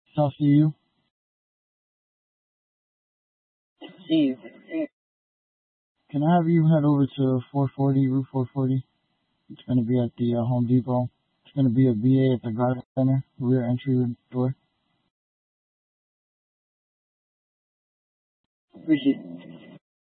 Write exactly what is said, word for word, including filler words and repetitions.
I'll see you. See you. Can I have you head over to four forty, Route four forty? It's going to be at the uh, Home Depot. It's going to be a V A at the garden center, rear entry door. Appreciate it.